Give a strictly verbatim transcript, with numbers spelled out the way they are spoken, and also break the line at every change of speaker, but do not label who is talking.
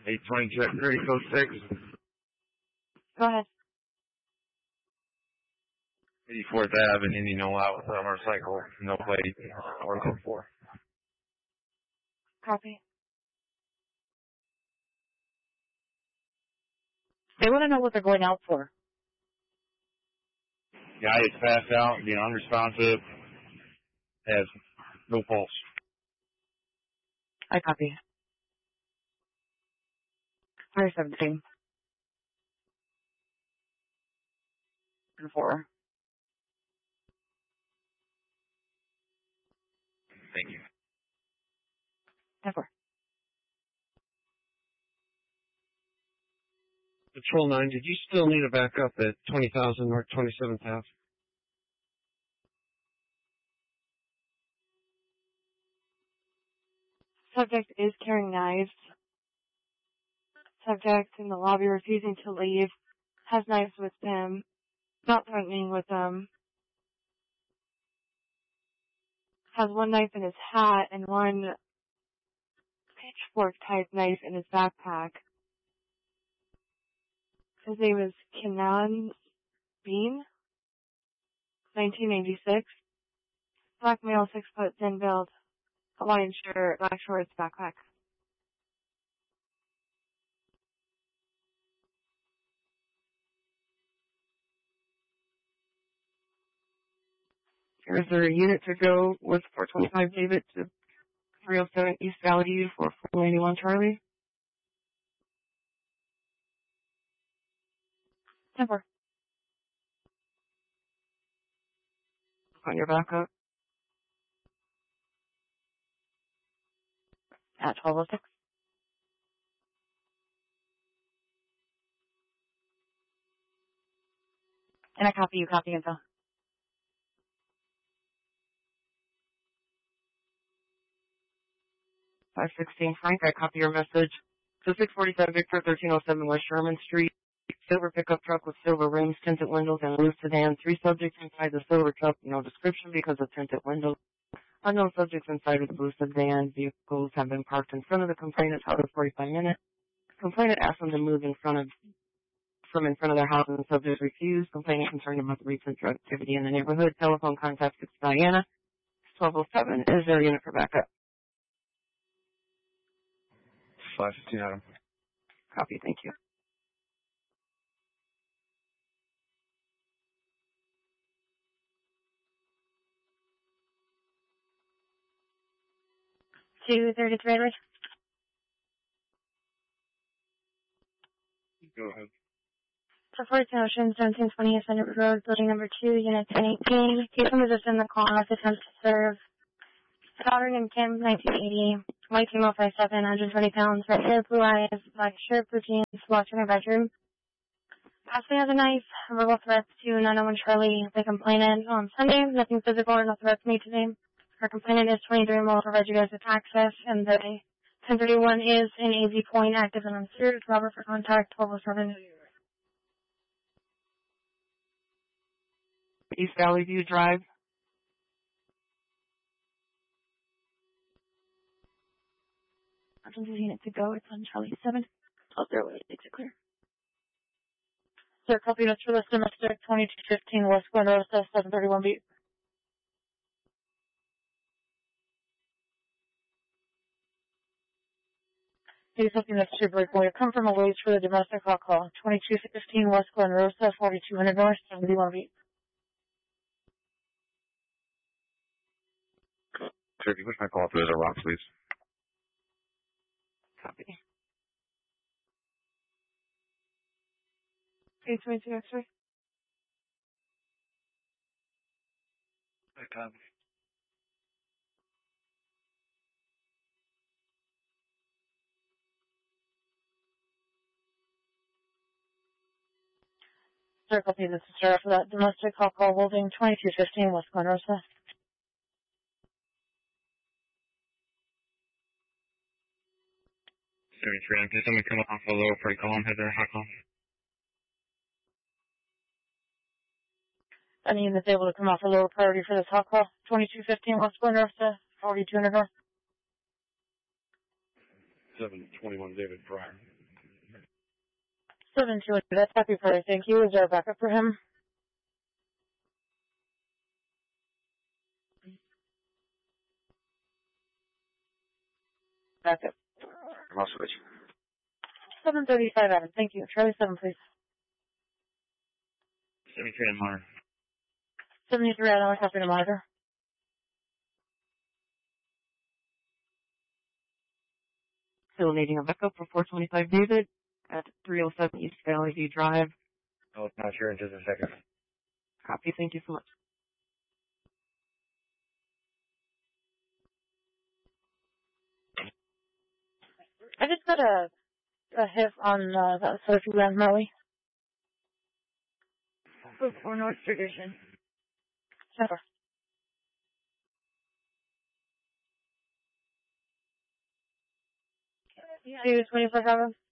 eight twenty Jet thirty code six.
Go ahead.
eighty-fourth Avenue in Indianola with a motorcycle, no plate, or code four.
Copy. They want to know what they're going out for.
Guy is passed out, being unresponsive, has no pulse.
I copy. five seventeen. And four.
Thank you.
Never.
Patrol nine, did you still need a backup at twenty thousand North twenty-seventh Avenue?
Subject is carrying knives. Subject in the lobby refusing to leave. Has knives with him. Not threatening with them. Has one knife in his hat and one pitchfork type knife in his backpack. His name is Kenan Bean. nineteen eighty-six. Black male, six foot, thin build. Hawaiian shirt, black shorts, backpack.
Is there a unit to go with four twenty-five David to three oh seven East Valley for four ninety-one Charlie?
Never.
On your backup?
At twelve oh six. And I copy you, copy info.
five sixteen Frank, I copy your message. So six forty-seven Victor, thirteen oh seven West Sherman Street. Silver pickup truck with silver rims, tinted windows, and blue sedan. Three subjects inside the silver truck. No description because of tinted windows. Unknown subjects inside of the blue sedan. Vehicles have been parked in front of the complainant's house for forty-five minutes. Complainant asked them to move in front of, from in front of their house, and the subject refused. Complainant concerned about the recent drug activity in the neighborhood. Telephone contact six Diana. twelve oh seven. Is there a unit for backup?
five fifteen Adam.
Copy, thank you.
two thirty-three Edward.
Go ahead.
Support Ocean, seventeen twenty Ascendant Road, building number two, unit ten eighteen. Case in position, the call has attempt to serve. Daughter named Kim, nineteen eighty. White female, five seven, one hundred twenty pounds. Red hair, blue eyes, black shirt, blue jeans. Locked in her bedroom. Ashley has a knife. Verbal threats to nine oh one Charlie. The complainant on Sunday. Nothing physical or no threats made today. Her complainant is twenty-three and will provide you guys with access. And the ten thirty-one is in A Z Point, active and unserved. Robert for contact, twelve oh seven.
East Valley View Drive.
Options unit to go. It's on Charlie seven. twelve oh eight. Exit clear. Sir, copy notes for this domestic twenty-two fifteen West Glen Road, seven thirty-one B. He's looking at super boy. Come from a ways for the domestic hot call. twenty-two fifteen West Glen Road, forty-two hundred North, seventy-one B.
Sir, if you push my call through the rock, please.
Copy.
eight twenty-two X-ray.
I copy.
Sir, copy this is Sarah for that domestic hot call holding twenty-two fifteen West Glen Road.
Sir, Tran, can someone come off a lower freight column, head there, hot call?
Any unit is able to come off a lower priority for this hot call. twenty-two fifteen West Glen Road, forty-two hundred North.
seven twenty-one David Pryor.
seven two, that's happy for thank you. Is there a backup for him? Backup.
I'll switch.
seven thirty-five, Adam. Thank you. Charlie seven, please.
seventy-three and monitor.
seventy-three, Adam. What's happening to monitor?
Still needing a backup for four twenty-five David at three oh seven East Valley View Drive.
Oh, not sure in just a second.
Copy. Thank you so much.
I just got a, a hit on uh, that Sophie Grand Melly. For North Tradition. Never. Yeah. twenty-four seven.